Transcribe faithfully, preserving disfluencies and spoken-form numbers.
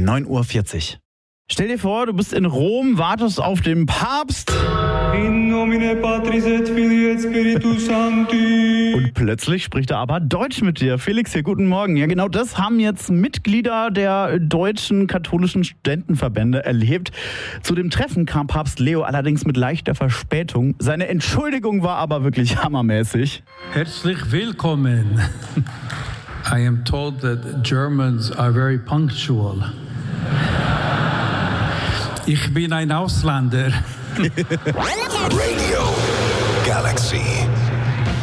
neun Uhr vierzig. Stell dir vor, du bist in Rom, wartest auf den Papst. In nomine Patris et Filii et Spiritus Sancti. Und plötzlich spricht er aber Deutsch mit dir. Felix hier, guten Morgen. Ja, genau das haben jetzt Mitglieder der deutschen katholischen Studentenverbände erlebt. Zu dem Treffen kam Papst Leo allerdings mit leichter Verspätung. Seine Entschuldigung war aber wirklich hammermäßig. Herzlich willkommen. I am told that Germans are very punctual. Ich bin ein Ausländer. Radio Galaxy.